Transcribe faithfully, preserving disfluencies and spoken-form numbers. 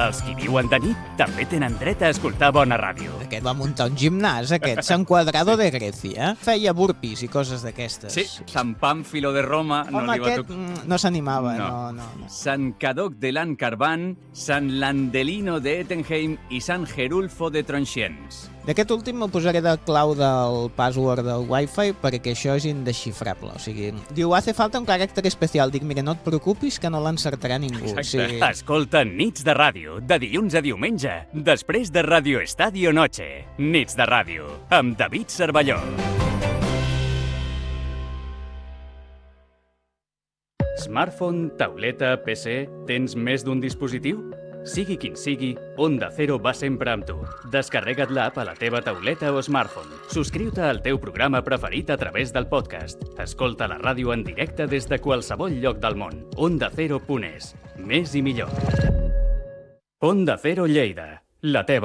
Els qui viuen de nit també tenen dret a escoltar bona ràdio. Aquest va muntar un gimnàs, aquest. Sant Quadrado de Grècia. Feia burpees i coses d'aquestes. Sí, Sant Pàmfilo de Roma no Home, li va aquest tocar. mm, no s'animava, No. no, no, no. Sant Cadoc de Lancarvan, Sant Landelino de Ettenheim i Sant Gerulfo de Tronxiens. D'aquest últim me posaré de clau del password del Wi-Fi perquè això és indesxifrable. O sigui, diu, hace falta un caràcter especial. Dic, mira, no et preocupis que no l'encertarà ningú. Exacte. O sigui, Escolta Nits de Ràdio, de dilluns a diumenge, després de Radio Estadio Noche. Nits de Ràdio, amb David Cervelló. Smartphone, tauleta, P C, tens més d'un dispositiu? Sigui quin sigui, Onda Cero va sempre amb tu. Descarrega't l'app a la teva tauleta o smartphone. Subscriu-te al teu programa preferit a través del podcast. Escolta la ràdio en directe des de qualsevol lloc del món. onda cero punt es. Més i millor. Onda Cero Lleida, la teva